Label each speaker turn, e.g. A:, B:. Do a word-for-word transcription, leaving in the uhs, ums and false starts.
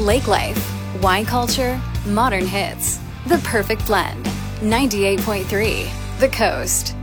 A: Lake life, wine culture, modern hits. The perfect blend. ninety-eight point three The Coast.